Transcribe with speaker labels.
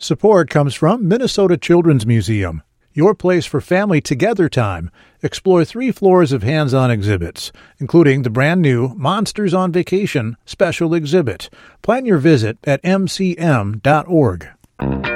Speaker 1: Support comes from Minnesota Children's Museum, your place for family together time. Explore 3 floors of hands-on exhibits, including the brand-new Monsters on Vacation special exhibit. Plan your visit at mcm.org.